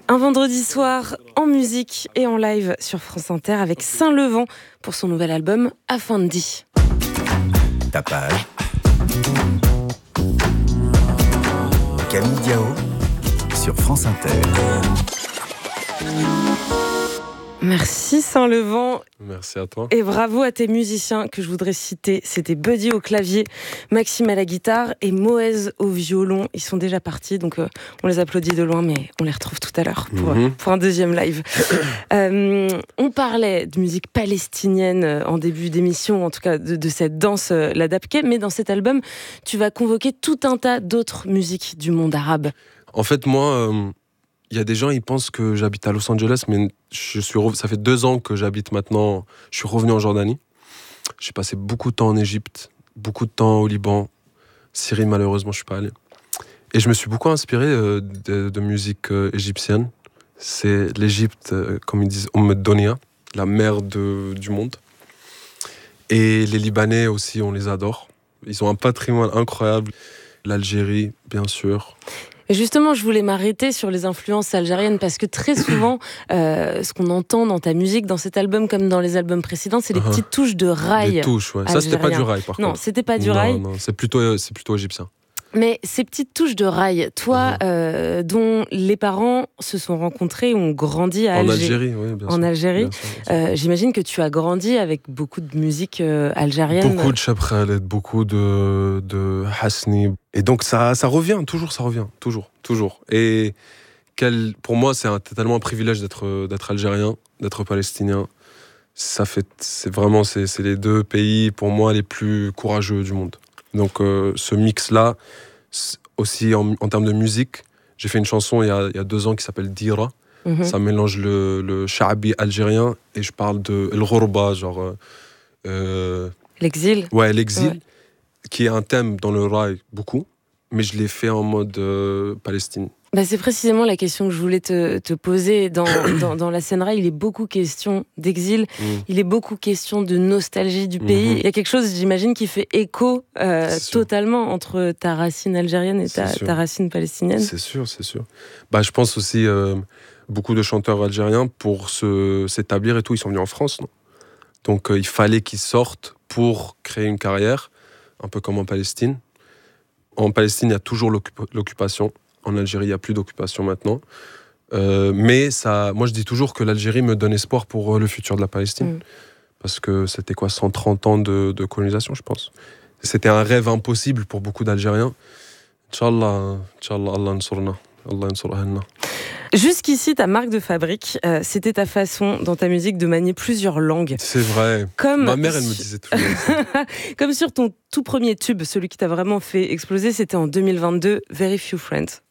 Un vendredi soir en musique et en live sur France Inter avec Saint-Levant pour son nouvel album Afandi. Tapage. Camille Diao sur France Inter. Merci Saint-Levant. Merci à toi. Et bravo à tes musiciens que je voudrais citer. C'était Buddy au clavier, Maxime à la guitare et Moez au violon. Ils sont déjà partis, donc on les applaudit de loin, mais on les retrouve tout à l'heure pour un deuxième live. On parlait de musique palestinienne en début d'émission, en tout cas de cette danse, la dabke, mais dans cet album, tu vas convoquer tout un tas d'autres musiques du monde arabe. En fait, moi... Il y a des gens, ils pensent que j'habite à Los Angeles, mais ça fait 2 ans que j'habite maintenant. Je suis revenu en Jordanie. J'ai passé beaucoup de temps en Égypte, beaucoup de temps au Liban. Syrie, malheureusement, je suis pas allé. Et je me suis beaucoup inspiré de musique égyptienne. C'est l'Égypte, comme ils disent, Donia, la mère du monde. Et les Libanais aussi, on les adore. Ils ont un patrimoine incroyable. L'Algérie, bien sûr. Et justement, je voulais m'arrêter sur les influences algériennes parce que très souvent, ce qu'on entend dans ta musique, dans cet album comme dans les albums précédents, c'est les petites touches de rail. Les touches, ouais. Ça, c'était pas du rail, par contre. Non, c'était pas du rail. Non, c'est plutôt égyptien. Mais ces petites touches de rail, toi, dont les parents se sont rencontrés, ont grandi à Alger. En Algérie, oui, bien sûr. En Algérie. Bien sûr. J'imagine que tu as grandi avec beaucoup de musique algérienne. Beaucoup de Cheb Khaled, beaucoup de Hasni. Et donc ça revient, toujours. Et pour moi, c'est tellement un privilège d'être algérien, d'être palestinien. C'est les 2 pays, pour moi, les plus courageux du monde. Donc ce mix-là, aussi en termes de musique, j'ai fait une chanson il y a 2 ans qui s'appelle Dira. Ça mélange le sha'bi algérien et je parle de El Ghorba, genre... l'exil. Ouais, l'exil, qui est un thème dans le rail, beaucoup, mais je l'ai fait en mode Palestine. Bah c'est précisément la question que je voulais te poser. Dans la scène rail, il est beaucoup question d'exil, il est beaucoup question de nostalgie du pays. Il y a quelque chose, j'imagine, qui fait écho totalement entre ta racine algérienne et ta racine palestinienne. C'est sûr. Bah, je pense aussi, beaucoup de chanteurs algériens, pour s'établir et tout, ils sont venus en France, non ? Donc il fallait qu'ils sortent pour créer une carrière, un peu comme en Palestine. En Palestine, il y a toujours l'occupation. En Algérie, il n'y a plus d'occupation maintenant. Mais moi, je dis toujours que l'Algérie me donne espoir pour le futur de la Palestine. Parce que c'était 130 ans de colonisation, je pense. C'était un rêve impossible pour beaucoup d'Algériens. Inch'Allah, Allah nsurna, Allah nsur ahlna. Jusqu'ici, ta marque de fabrique, c'était ta façon dans ta musique de manier plusieurs langues. C'est vrai. Ma mère, elle me disait toujours ça. Comme sur ton tout premier tube, celui qui t'a vraiment fait exploser, c'était en 2022, Very Few Friends.